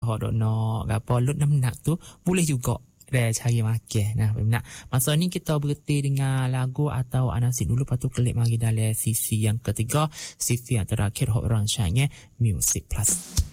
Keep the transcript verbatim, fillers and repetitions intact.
hok dok nak gapo lut nak tu boleh juga ada cari makan. Nah, benar. Masa ni kita berhenti dengan lagu atau anasik dulu, lepas tu klik mari dalam sisi yang ketiga, sisi yang terakhir hok rancangnya Music Plus.